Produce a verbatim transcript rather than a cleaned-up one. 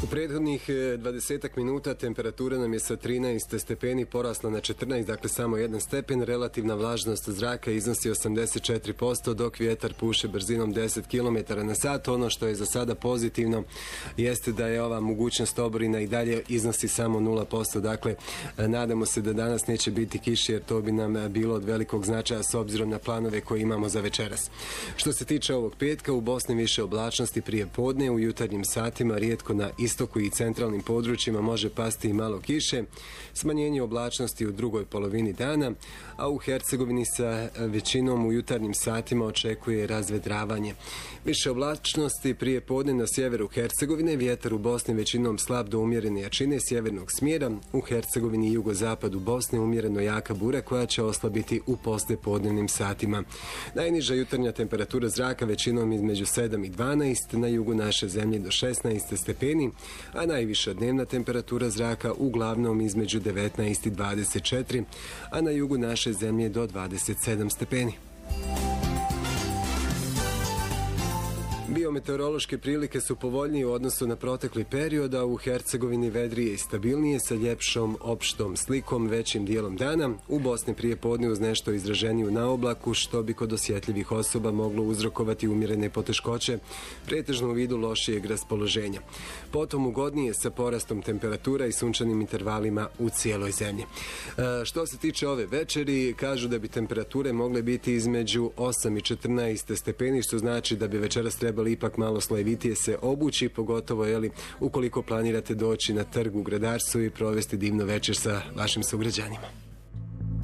U prethodnih dvadesetak minuta temperatura nam je sa trinaest stepeni porasla na četrnaest, dakle samo jedan stepen. Relativna vlažnost zraka iznosi osamdeset četiri posto, dok vjetar puše brzinom deset kilometara na sat. Ono što je za sada pozitivno jeste da je ova mogućnost oborina i dalje iznosi samo nula posto. Dakle, nadamo se da danas neće biti kiše, jer to bi nam bilo od velikog značaja s obzirom na planove koje imamo za večeras. Što se tiče ovog petka, u Bosni više oblačnosti prije podne, u jutarnjim satima rijetko na istoku i centralnim područjima može pasti i malo kiše, smanjenje oblačnosti u drugoj polovini dana, a u Hercegovini sa većinom u jutarnjim satima očekuje razvedravanje. Više oblačnosti prije podne na sjeveru Hercegovine, vjetar u Bosni većinom slab do umjerene jačine sjevernog smjera, u Hercegovini i jugozapadu Bosne umjereno jaka bura koja će oslabiti u poslijepodnevnim satima. Najniža jutarnja temperatura zraka većinom između sedam i dvanaest, na jugu naše zemlje do šesnaest stepeni, a najviša dnevna temperatura zraka uglavnom između devetnaest i dvadeset četiri, a na jugu naše zemlje do dvadeset sedam stepeni. Biometeorološke prilike su povoljnije u odnosu na protekli period, a u Hercegovini vedrije i stabilnije sa ljepšom opštom slikom većim dijelom dana. U Bosni prije podne uz nešto izraženiju na oblaku, što bi kod osjetljivih osoba moglo uzrokovati umjerene poteškoće, pretežno u vidu lošijeg raspoloženja. Potom ugodnije sa porastom temperatura i sunčanim intervalima u cijeloj zemlji. E, što se tiče ove večeri, kažu da bi temperature mogle biti između osam i četrnaest stepeni, što znači da bi večeras trebali ipak malo slojevitije se obući, pogotovo jeli, ukoliko planirate doći na trg u Gradarsu i provesti divno večer sa vašim sugrađanima.